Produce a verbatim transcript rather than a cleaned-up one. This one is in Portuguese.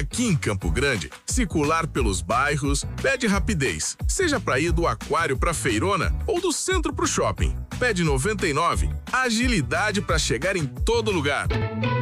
Aqui em Campo Grande, circular pelos bairros pede rapidez, seja para ir do aquário para feirona ou do centro para o shopping. Pede noventa e nove, agilidade para chegar em todo lugar.